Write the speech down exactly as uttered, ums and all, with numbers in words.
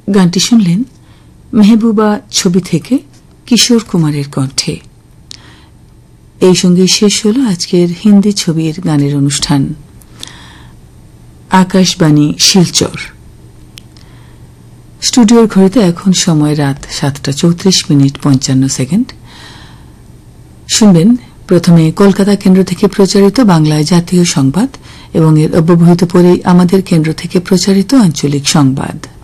গানটি শুনলেন মেহবুবা ছবি থেকে কিশোর কুমারের কণ্ঠে। এই সঙ্গে শেষ হল আজকের হিন্দি ছবির গানের অনুষ্ঠান। আকাশবাণী শিলচর। স্টুডিওর ঘড়িতে এখন সময় রাত সাতটা চৌত্রিশ মিনিট পঞ্চান্ন সেকেন্ড। শুনবেন প্রথমে কলকাতা কেন্দ্র থেকে প্রচারিত বাংলায় জাতীয় সংবাদ এবং এর অব্যবহিত পরেই আমাদের কেন্দ্র থেকে প্রচারিত আঞ্চলিক সংবাদ।